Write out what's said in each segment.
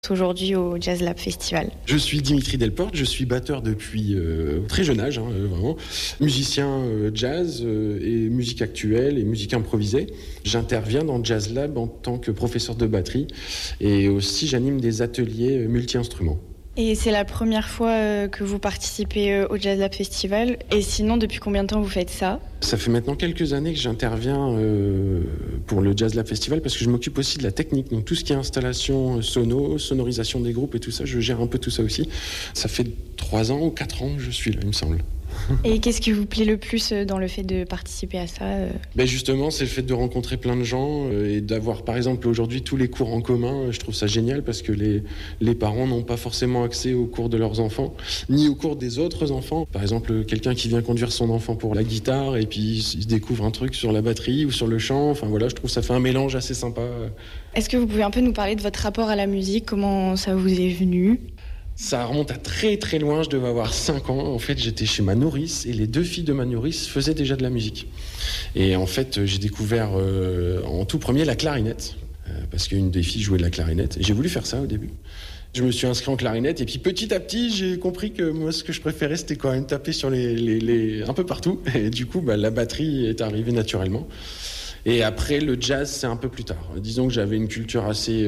aujourd'hui au Jazz Lab Festival. Je suis Dimitri Delporte, je suis batteur depuis très jeune âge, vraiment. Musicien jazz et musique actuelle et musique improvisée. J'interviens dans Jazz Lab en tant que professeur de batterie et aussi j'anime des ateliers multi-instruments. Et c'est la première fois que vous participez au Jazz Lab Festival. Et sinon, depuis combien de temps vous faites ça ? Ça fait maintenant quelques années que j'interviens pour le Jazz Lab Festival parce que je m'occupe aussi de la technique. Donc tout ce qui est installation sonorisation des groupes et tout ça, je gère un peu tout ça aussi. Ça fait 3 ans ou 4 ans que je suis là, il me semble. Et qu'est-ce qui vous plaît le plus dans le fait de participer à ça ? Justement, c'est le fait de rencontrer plein de gens et d'avoir, par exemple, aujourd'hui tous les cours en commun. Je trouve ça génial parce que les parents n'ont pas forcément accès aux cours de leurs enfants, ni aux cours des autres enfants. Par exemple, quelqu'un qui vient conduire son enfant pour la guitare et puis il découvre un truc sur la batterie ou sur le chant. Enfin voilà, je trouve que ça fait un mélange assez sympa. Est-ce que vous pouvez un peu nous parler de votre rapport à la musique ? Comment ça vous est venu ? Ça remonte à très très loin, je devais avoir 5 ans. En fait, j'étais chez ma nourrice et les 2 filles de ma nourrice faisaient déjà de la musique. Et en fait, j'ai découvert en tout premier la clarinette, parce qu'une des filles jouait de la clarinette. Et j'ai voulu faire ça au début. Je me suis inscrit en clarinette et puis petit à petit, j'ai compris que moi, ce que je préférais, c'était quand même taper sur les un peu partout. Et du coup, la batterie est arrivée naturellement. Et après, le jazz, c'est un peu plus tard. Disons que j'avais une culture assez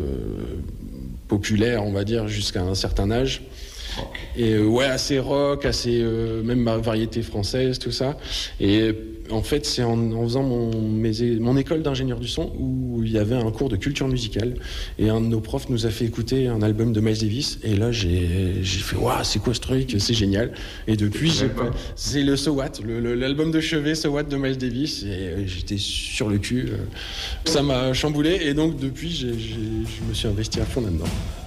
populaire, on va dire, jusqu'à un certain âge. Et assez rock, assez même variété française, tout ça. Et en fait, c'est en faisant mon école d'ingénieur du son où il y avait un cours de culture musicale. Et un de nos profs nous a fait écouter un album de Miles Davis. Et là, j'ai fait « Waouh, c'est quoi ce truc ? C'est génial !» Et depuis, c'est le So What, l'album de chevet So What de Miles Davis. Et j'étais sur le cul. Ça m'a chamboulé. Et donc, depuis, je me suis investi à fond là-dedans.